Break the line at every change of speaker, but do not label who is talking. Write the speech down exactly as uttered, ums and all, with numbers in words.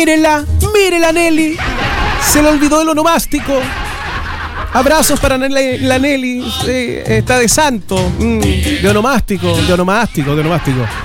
Mírenla, mírenla Nelly. Se le olvidó el onomástico. Abrazos para Nelly, la Nelly. Sí, está de santo. Mm, de onomástico, de onomástico, de onomástico.